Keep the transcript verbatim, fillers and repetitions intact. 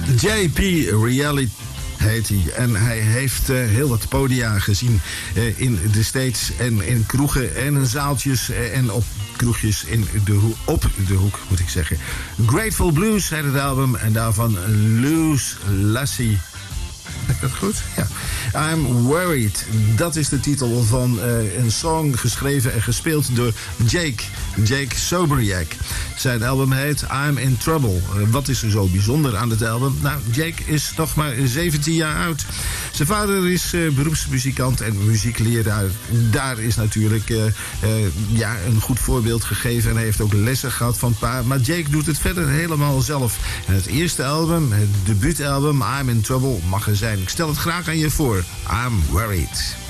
J P Reality heet hij. En hij heeft uh, heel wat podia gezien uh, in de States en in kroegen en in zaaltjes uh, en op kroegjes in de hoek, op de hoek, moet ik zeggen. Grateful Blues heet het album en daarvan Loose Lassie. Heb ik dat goed? Ja. I'm Worried. Dat is de titel van uh, een song geschreven en gespeeld door Jake. Jake Soberiak. Zijn album heet I'm in Trouble. Uh, wat is er zo bijzonder aan het album? Nou, Jake is nog maar zeventien jaar oud. Zijn vader is uh, beroepsmuzikant en muziekleraar. Daar is natuurlijk uh, uh, ja, een goed voorbeeld gegeven. En hij heeft ook lessen gehad van pa. Maar Jake doet het verder helemaal zelf. En het eerste album, het debuutalbum I'm in Trouble, mag er zijn. Ik stel het graag aan je voor. I'm Worried.